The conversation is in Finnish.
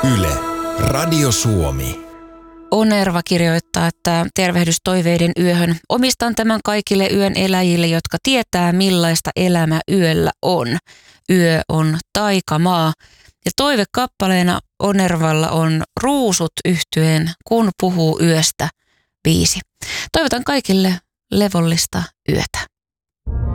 Yle, Radio Suomi. Onerva kirjoittaa, että tervehdys toiveiden yöhön. Omistan tämän kaikille yön eläjille, jotka tietää millaista elämä yöllä on. Yö on taikamaa. Ja toivekappaleena Onervalla on Ruusut yhtyeen Kun puhuu yöstä biisi. Toivotan kaikille levollista yötä.